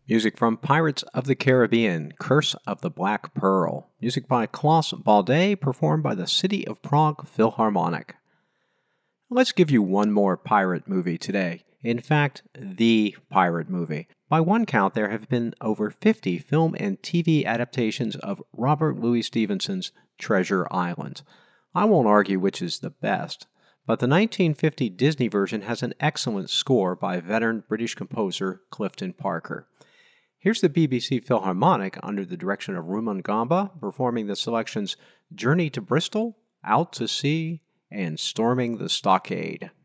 Music from Pirates of the Caribbean, Curse of the Black Pearl. Music by Klaus Balde, performed by the City of Prague Philharmonic. Let's give you one more pirate movie today. In fact, the pirate movie. By one count, there have been over 50 film and TV adaptations of Robert Louis Stevenson's Treasure Island. I won't argue which is the best, but the 1950 Disney version has an excellent score by veteran British composer Clifton Parker. Here's the BBC Philharmonic under the direction of Rumon Gamba performing the selections Journey to Bristol, Out to Sea, and Storming the Stockade.